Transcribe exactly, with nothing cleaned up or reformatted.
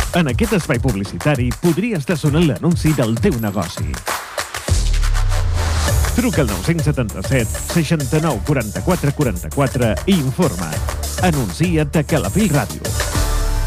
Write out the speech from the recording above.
En aquest espai publicitari podria estar sonant l'anunci del teu negoci. Truca al nou setanta-set seixanta-nou quaranta-quatre quaranta-quatre i informa't. Anuncia't a Calafell Ràdio.